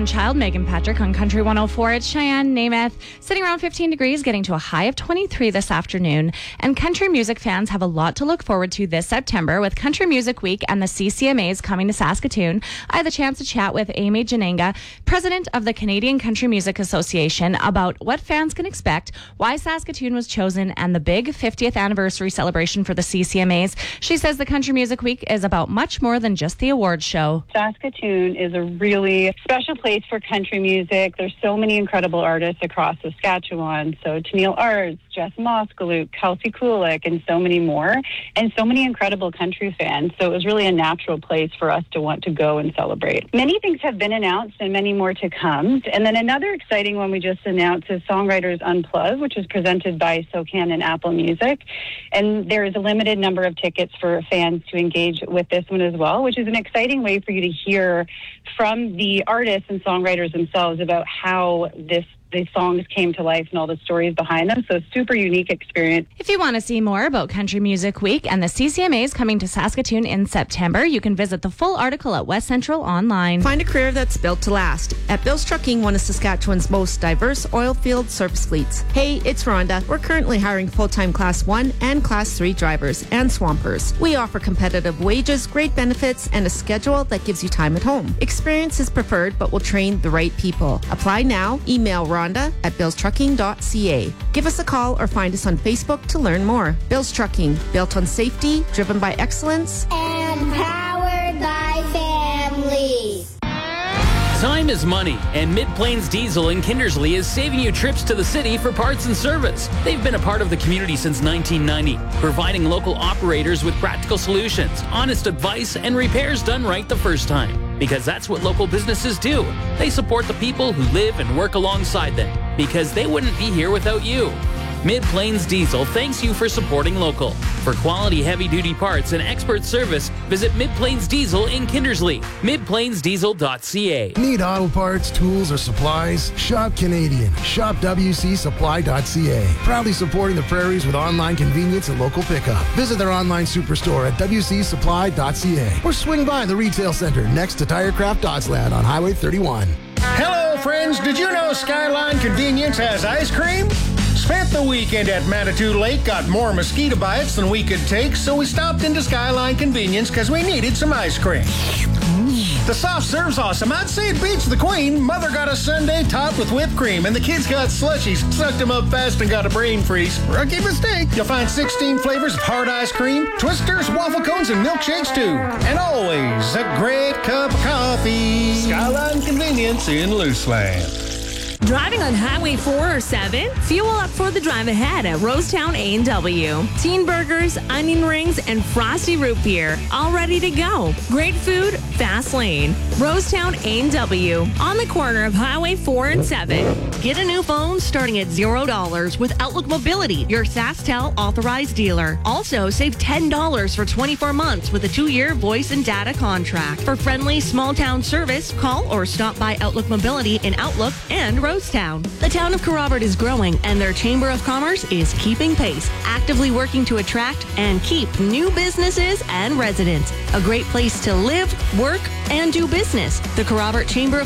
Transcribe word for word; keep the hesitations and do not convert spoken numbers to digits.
Golden Child, Megan Patrick on Country one oh four. It's Cheyenne Namath, sitting around fifteen degrees, getting to a high of twenty-three this afternoon. And country music fans have a lot to look forward to this September with Country Music Week and the C C M As coming to Saskatoon. I had the chance to chat with Amy Janenga, president of the Canadian Country Music Association, about what fans can expect, why Saskatoon was chosen, and the big fiftieth anniversary celebration for the C C M As. She says the Country Music Week is about much more than just the awards show. Saskatoon is a really special place for country music. There's so many incredible artists across Saskatchewan. So Tennille Arts, Jess Moskalouk, Kelsey Kulik, and so many more. And so many incredible country fans. So it was really a natural place for us to want to go and celebrate. Many things have been announced and many more to come. And then another exciting one we just announced is Songwriters Unplugged, which is presented by SoCan and Apple Music. And there is a limited number of tickets for fans to engage with this one as well, which is an exciting way for you to hear from the artists and songwriters themselves about how this these songs came to life and all the stories behind them. So super unique experience. If you want to see more about Country Music Week and the C C M As coming to Saskatoon in September, you can visit the full article at West Central online. Find a career that's built to last at Bill's Trucking, one of Saskatchewan's most diverse oil field service fleets. Hey, it's Rhonda. We're currently hiring full-time Class one and Class three drivers and swampers. We offer competitive wages, great benefits, and a schedule that gives you time at home. Experience is preferred, but we'll train the right people. Apply now. Email Rhonda at bills trucking dot c a. Give us a call or find us on Facebook to learn more. Bill's Trucking, built on safety, driven by excellence, and powered by families. Time is money, and Mid-Plains Diesel in Kindersley is saving you trips to the city for parts and service. They've been a part of the community since nineteen ninety, providing local operators with practical solutions, honest advice, and repairs done right the first time. Because that's what local businesses do. They support the people who live and work alongside them, because they wouldn't be here without you. Mid-Plains Diesel thanks you for supporting local. For quality heavy-duty parts and expert service, visit Mid-Plains Diesel in Kindersley. mid plains diesel dot c a. Need auto parts, tools, or supplies? Shop Canadian. Shop w c supply dot c a. Proudly supporting the prairies with online convenience and local pickup. Visit their online superstore at w c supply dot c a or swing by the retail center next to Tirecraft Dotsland on Highway thirty-one. Hello, friends. Did you know Skyline Convenience has ice cream? Spent the weekend at Manitou Lake, got more mosquito bites than we could take, so we stopped into Skyline Convenience because we needed some ice cream. The soft serve's awesome. I'd say it beats the Queen. Mother got a sundae topped with whipped cream, and the kids got slushies, sucked them up fast, and got a brain freeze. Rookie mistake. You'll find sixteen flavors of hard ice cream, twisters, waffle cones, and milkshakes, too. And always a great cup of coffee. Skyline Convenience in Luceland. Driving on Highway four or seven? Fuel up for the drive ahead at Rosetown A and W. Teen burgers, onion rings, and frosty root beer. All ready to go. Great food, fast lane. Rosetown A and W. On the corner of Highway four and seven. Get a new phone starting at zero dollars with Outlook Mobility, your SaskTel authorized dealer. Also, save ten dollars for twenty-four months with a two-year voice and data contract. For friendly small-town service, call or stop by Outlook Mobility in Outlook and Rosetown. The town of Kerrobert is growing, and their Chamber of Commerce is keeping pace, actively working to attract and keep new businesses and residents. A great place to live, work, and do business. The Kerrobert Chamber of